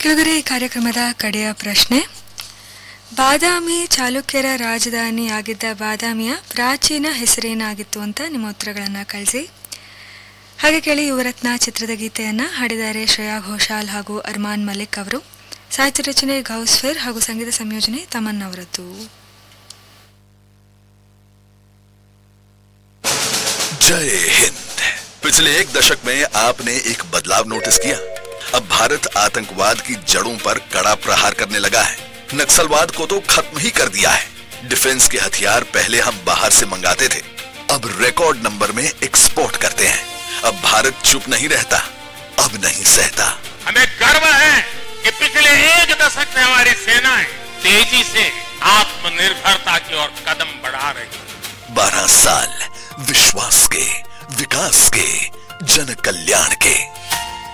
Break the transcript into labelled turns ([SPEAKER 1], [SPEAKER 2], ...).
[SPEAKER 1] ಕೆಳಗಡೆ ಈ ಕಾರ್ಯಕ್ರಮದ ಕಡೆಯ ಪ್ರಶ್ನೆ, ಬಾದಾಮಿ ಚಾಲುಕ್ಯರ ರಾಜಧಾನಿಯಾಗಿದ್ದ ಬಾದಾಮಿಯ ಪ್ರಾಚೀನ ಹೆಸರೇನಾಗಿತ್ತು ಅಂತ ನಿಮ್ಮ ಉತ್ತರಗಳನ್ನು ಕಳಿಸಿ. ಹಾಗೆ ಕೇಳಿ ಯುವರತ್ನ ಚಿತ್ರದ ಗೀತೆಯನ್ನು ಹಾಡಿದ್ದಾರೆ ಶ್ರೇಯಾ ಘೋಷಾಲ್ ಹಾಗೂ ಅರ್ಮಾನ್ ಮಲಿಕ್ ಅವರು. ಸಾಹಿತ್ಯ ರಚನೆ ಗೌಸ್ಫೇರ್ ಹಾಗೂ ಸಂಗೀತ ಸಂಯೋಜನೆ ತಮನ್ ಅವರದ್ದು.
[SPEAKER 2] जय हिंद। पिछले एक दशक में आपने एक बदलाव नोटिस किया। अब भारत आतंकवाद की जड़ों पर कड़ा प्रहार करने लगा है। नक्सलवाद को तो खत्म ही कर दिया है। डिफेंस के हथियार पहले हम बाहर से मंगाते थे, अब रिकॉर्ड नंबर में एक्सपोर्ट करते हैं। अब भारत चुप नहीं रहता, अब नहीं सहता।
[SPEAKER 3] हमें गर्व है कि पिछले एक दशक में हमारी सेनाएं तेजी से आत्मनिर्भरता की ओर कदम बढ़ा रही है।
[SPEAKER 2] 12 साल विश्वास के, विकास के, जन कल्याण के।